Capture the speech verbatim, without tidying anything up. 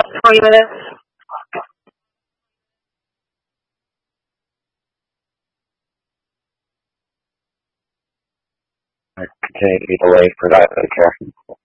How are you? I continue to be delayed for that care.